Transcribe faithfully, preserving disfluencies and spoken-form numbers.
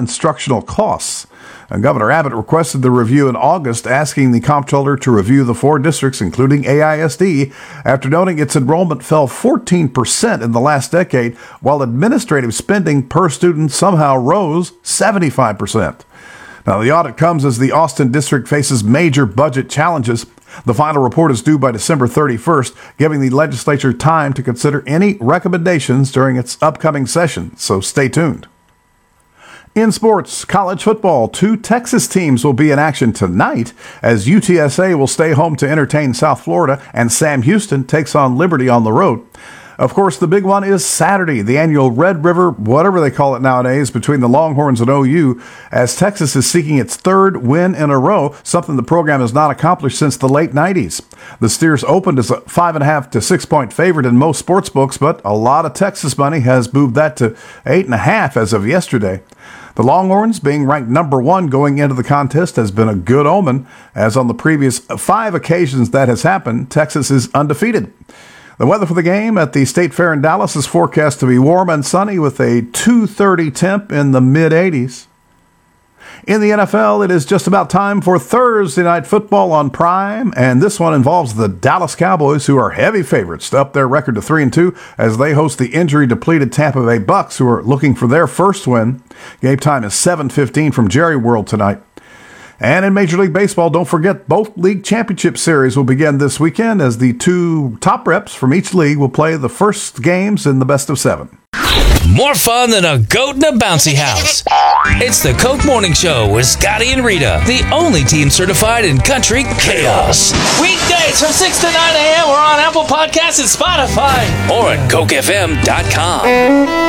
non-instructional costs. And Governor Abbott requested the review in August, asking the comptroller to review the four districts, including A I S D, after noting its enrollment fell fourteen percent in the last decade, while administrative spending per student somehow rose seventy-five percent. Now, the audit comes as the Austin district faces major budget challenges. The final report is due by December thirty-first, giving the legislature time to consider any recommendations during its upcoming session, so stay tuned. In sports, college football, two Texas teams will be in action tonight as U T S A will stay home to entertain South Florida and Sam Houston takes on Liberty on the road. Of course, the big one is Saturday, the annual Red River, whatever they call it nowadays, between the Longhorns and O U, as Texas is seeking its third win in a row, something the program has not accomplished since the late nineties. The Steers opened as a five and a half to six point favorite in most sports books, but a lot of Texas money has moved that to eight and a half as of yesterday. The Longhorns, being ranked number one going into the contest, has been a good omen, as on the previous five occasions that has happened, Texas is undefeated. The weather for the game at the State Fair in Dallas is forecast to be warm and sunny with a two thirty temp in the mid eighties. In the N F L, it is just about time for Thursday Night Football on Prime, and this one involves the Dallas Cowboys, who are heavy favorites to up their record to three and two as they host the injury-depleted Tampa Bay Bucks, who are looking for their first win. Game time is seven fifteen from Jerry World tonight. And in Major League Baseball, don't forget both league championship series will begin this weekend as the two top reps from each league will play the first games in the best of seven. More fun than a goat in a bouncy house. It's the Coke Morning Show with Scotty and Rita, the only team certified in country chaos. Weekdays from six to nine a.m. We're on Apple Podcasts and Spotify. Or at coke f m dot com.